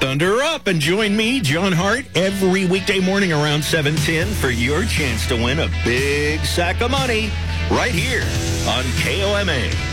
Thunder up and join me, John Hart, every weekday morning around 7:10 for your chance to win a big sack of money right here on KOMA.